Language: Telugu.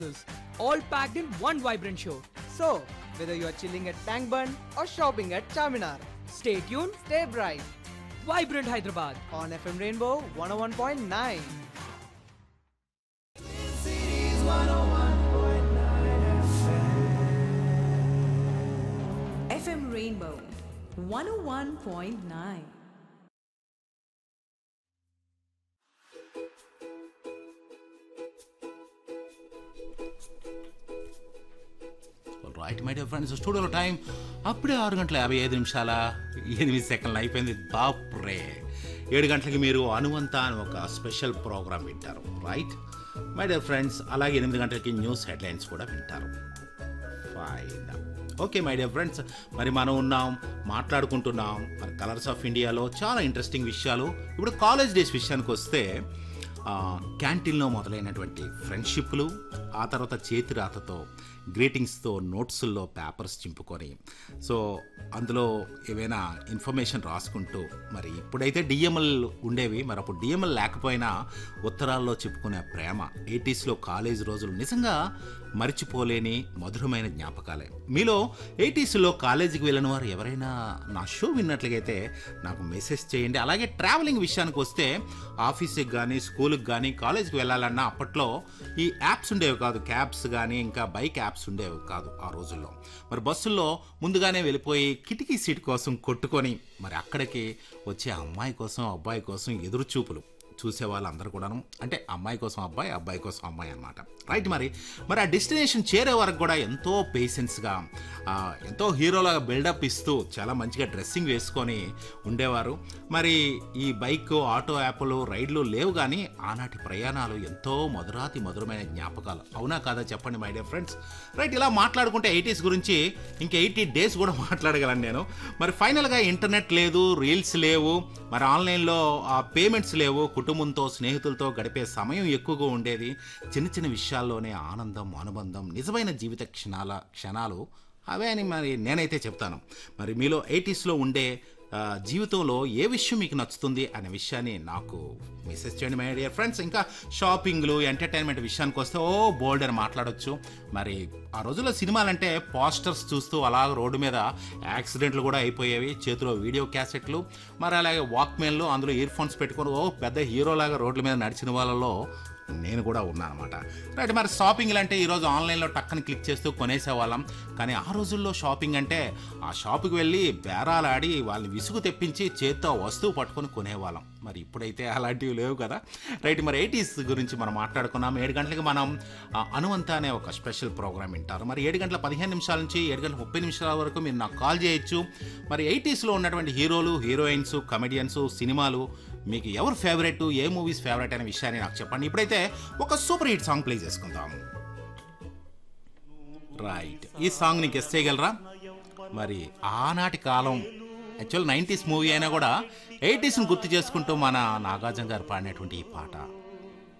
all packed in one vibrant show. So, whether you are chilling at Tank Bund or shopping at Charminar, Stay tuned, stay bright Vibrant Hyderabad. on FM Rainbow 101.9. FM Rainbow 101.9. Right my dear friends స్టూడియోలో టైం అప్పుడే 6:55 అయిపోయింది. బాప్రే 7 గంటలకి మీరు అనువంత అని ఒక స్పెషల్ ప్రోగ్రామ్ వింటారు. రైట్ మై డియర్ ఫ్రెండ్స్, అలాగే 8 గంటలకి న్యూస్ హెడ్లైన్స్ కూడా వింటారు. Fine okay my dear friends, మరి మనం ఉన్నాం మాట్లాడుకుంటున్నాం మరి కలర్స్ ఆఫ్ ఇండియాలో చాలా ఇంట్రెస్టింగ్ విషయాలు. ఇప్పుడు కాలేజ్ డేస్ విషయానికి వస్తే క్యాంటీన్లో మొదలైనటువంటి ఫ్రెండ్షిప్లు, ఆ తర్వాత చేతి రాతతో గ్రీటింగ్స్తో నోట్సుల్లో పేపర్స్ చింపుకొని సో అందులో ఏవైనా ఇన్ఫర్మేషన్ రాసుకుంటూ, మరి ఇప్పుడైతే డిఎంఎల్ ఉండేవి, మరి అప్పుడు డిఎంఎల్ లేకపోయినా ఉత్తరాల్లో చెప్పుకునే ప్రేమ 80స్లో కాలేజ్ రోజులు నిజంగా మరిచిపోలేని మధురమైన జ్ఞాపకాలే. మీలో 80స్లో కాలేజీకి వెళ్ళిన వారు ఎవరైనా నా షో విన్నట్లయితే నాకు మెసేజ్ చేయండి. అలాగే ట్రావెలింగ్ విషయానికి వస్తే ఆఫీస్కి కానీ స్కూల్కి కానీ కాలేజీకి వెళ్ళాలన్నా అప్పట్లో ఈ యాప్స్ ఉండేవి కాదు, క్యాబ్స్ కానీ ఇంకా బైక్ యాప్స్ ఉండేవి కాదు ఆ రోజుల్లో. మరి బస్సుల్లో ముందుగానే వెళ్ళిపోయి కిటికీ సీట్ కోసం కొట్టుకొని మరి అక్కడికి వచ్చే అమ్మాయి కోసం అబ్బాయి కోసం ఎదురు చూపులు చూసేవాళ్ళు అందరూ కూడాను, అంటే అమ్మాయి కోసం అబ్బాయి, అబ్బాయి కోసం అమ్మాయి అనమాట. రైట్ మరి ఆ డెస్టినేషన్ చేరే వరకు కూడా ఎంతో పేషెన్స్గా ఎంతో హీరోలాగా బిల్డప్ ఇస్తూ చాలా మంచిగా డ్రెస్సింగ్ వేసుకొని ఉండేవారు. మరి ఈ బైక్ ఆటో యాప్లు రైడ్లు లేవు, కానీ ఆనాటి ప్రయాణాలు ఎంతో మధురమైన జ్ఞాపకాలు. అవునా కాదా చెప్పండి మై డియర్ ఫ్రెండ్స్. రైట్ ఇలా మాట్లాడుకుంటే 80s గురించి ఇంకా 80 డేస్ కూడా మాట్లాడగలను నేను. మరి ఫైనల్గా ఇంటర్నెట్ లేదు, రీల్స్ లేవు, మరి ఆన్లైన్లో పేమెంట్స్ లేవు, కుటుంబంతో స్నేహితులతో గడిపే సమయం ఎక్కువగా ఉండేది. చిన్న చిన్న విషయాల్లోనే ఆనందం, అనుబంధం, నిజమైన జీవిత క్షణాలు అవే అని మరి నేనైతే చెప్తాను. మరి మీలో 80స్లో ఉండే జీవితంలో ఏ విషయం మీకు నచ్చుతుంది అనే విషయాన్ని నాకు మెసేజ్ చేయండి మై డియర్ ఫ్రెండ్స్. ఇంకా షాపింగ్లు, ఎంటర్టైన్మెంట్ విషయానికి వస్తే బోల్డ్ అని మాట్లాడొచ్చు. మరి ఆ రోజుల్లో సినిమాలంటే పోస్టర్స్ చూస్తూ అలాగ రోడ్డు మీద యాక్సిడెంట్లు కూడా అయిపోయేవి. చేతిలో వీడియో క్యాసెట్లు, మరి అలాగే వాక్మెన్లు, అందులో ఇయర్ ఫోన్స్ పెట్టుకొని పెద్ద హీరోలాగా రోడ్ల మీద నడిచిన వాళ్ళలో నేను కూడా ఉన్నాను అనమాట. రైట్ మరి షాపింగ్లు అంటే ఈరోజు ఆన్లైన్లో టక్కని క్లిక్ చేస్తూ కొనేసేవాళ్ళం, కానీ ఆ రోజుల్లో షాపింగ్ అంటే ఆ షాపుకి వెళ్ళి బేరాలాడి వాళ్ళని విసుగు తెప్పించి చేత్తో వస్తువు పట్టుకొని కొనేవాళ్ళం. మరి ఇప్పుడైతే అలాంటివి లేవు కదా. రైట్ మరి 80s గురించి మనం మాట్లాడుకున్నాం. 7 గంటలకి మనం అనువంత అనే ఒక స్పెషల్ ప్రోగ్రామ్ వింటారు. మరి 7:15 నుంచి 7:30 వరకు మీరు నాకు కాల్ చేయొచ్చు. మరి 80స్లో ఉన్నటువంటి హీరోలు, హీరోయిన్స్, కమెడియన్స్, సినిమాలు మీకు ఎవరు ఫేవరెట్, ఏ మూవీస్ ఫేవరెట్ అనే విషయాన్ని నాకు చెప్పండి. ఇప్పుడైతే ఒక సూపర్ హిట్ సాంగ్ ప్లే చేసుకుందాం. రైట్ ఈ సాంగ్ నీకు గెస్ చేయగలరా? మరి ఆనాటి కాలం యాక్చువల్ 90s మూవీ అయినా కూడా 80స్ని గుర్తు చేసుకుంటూ మన నాగార్జున గారు పాడినటువంటి ఈ పాట